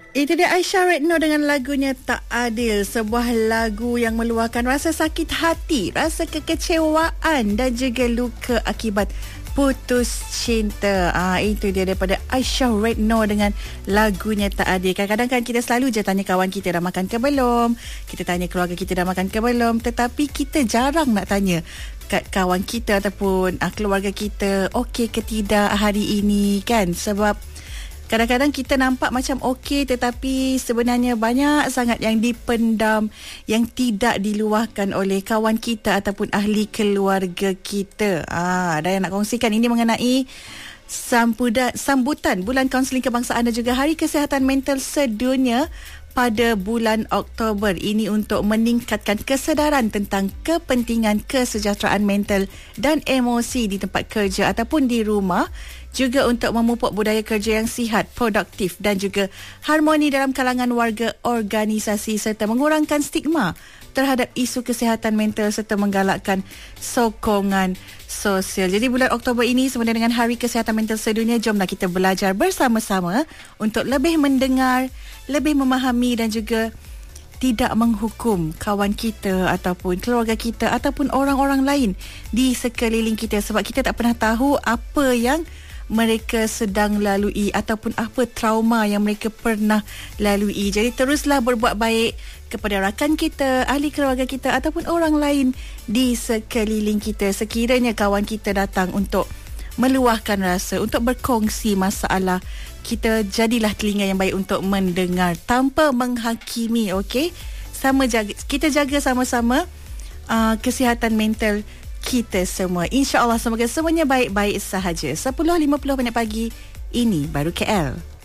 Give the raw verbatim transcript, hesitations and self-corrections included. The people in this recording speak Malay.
Itu dia Aisyah Redno dengan lagunya Tak Adil. Sebuah lagu yang meluahkan rasa sakit hati, rasa kekecewaan dan juga luka akibat putus cinta. Ah, itu dia daripada Aisyah Redno dengan lagunya Tak Adil. Kadang-kadang kan kita selalu je tanya kawan kita dah makan ke belum, kita tanya keluarga kita dah makan ke belum, tetapi kita jarang nak tanya kat kawan kita ataupun ah, keluarga kita okey ke tidak hari ini kan. Sebab kadang-kadang kita nampak macam okey tetapi sebenarnya banyak sangat yang dipendam, yang tidak diluahkan oleh kawan kita ataupun ahli keluarga kita. Ah, ada yang nak kongsikan ini mengenai sambutan, sambutan Bulan Kaunseling Kebangsaan dan juga Hari Kesihatan Mental Sedunia pada bulan Oktober ini untuk meningkatkan kesedaran tentang kepentingan kesejahteraan mental dan emosi di tempat kerja ataupun di rumah, juga untuk memupuk budaya kerja yang sihat, produktif dan juga harmoni dalam kalangan warga organisasi serta mengurangkan stigma terhadap isu kesihatan mental serta menggalakkan sokongan sosial. Jadi bulan Oktober ini sebenarnya dengan Hari Kesihatan Mental Sedunia, jomlah kita belajar bersama-sama untuk lebih mendengar, lebih memahami dan juga tidak menghukum kawan kita ataupun keluarga kita ataupun orang-orang lain di sekeliling kita, sebab kita tak pernah tahu apa yang mereka sedang lalui ataupun apa trauma yang mereka pernah lalui. Jadi teruslah berbuat baik kepada rakan kita, ahli keluarga kita ataupun orang lain di sekeliling kita. Sekiranya kawan kita datang untuk meluahkan rasa, untuk berkongsi masalah, kita jadilah telinga yang baik untuk mendengar tanpa menghakimi. Okey, sama jaga, kita jaga sama-sama uh, kesihatan mental kita semua. InsyaAllah semoga semuanya baik-baik sahaja. sepuluh lima puluh minit pagi, ini baru K L.